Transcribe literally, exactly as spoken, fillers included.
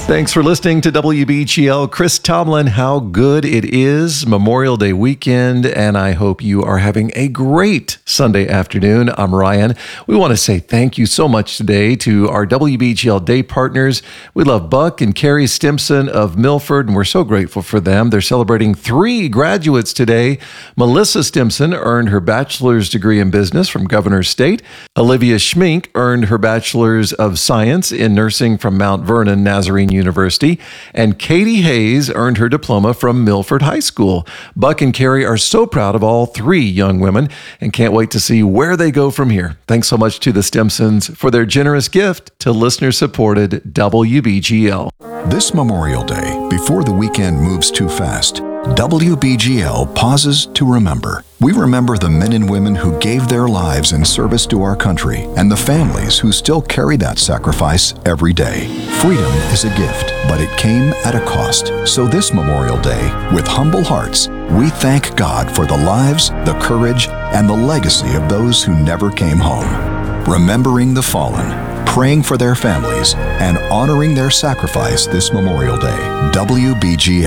Thanks for listening to W B G L. Chris Tomlin, how good it is. Memorial Day weekend, and I hope you are having a great Sunday afternoon. I'm Ryan. We want to say thank you so much today to our W B G L Day partners. We love Buck and Carrie Stimson of Milford, and we're so grateful for them. They're celebrating three graduates today. Melissa Stimson earned her bachelor's degree in business from Governor State. Olivia Schmink earned her bachelor's of science in nursing from Mount Vernon Nazarene University, and Katie Hayes earned her diploma from Milford High School. Buck and Carrie are so proud of all three young women and can't wait to see where they go from here. Thanks so much to the Stimsons for their generous gift to listener-supported W B G L. This Memorial Day, before the weekend moves too fast, W B G L pauses to remember. We remember the men and women who gave their lives in service to our country and the families who still carry that sacrifice every day. Freedom is a gift, but it came at a cost. So this Memorial Day, with humble hearts, we thank God for the lives, the courage, and the legacy of those who never came home. Remembering the fallen, praying for their families, and honoring their sacrifice this Memorial Day. W B G L.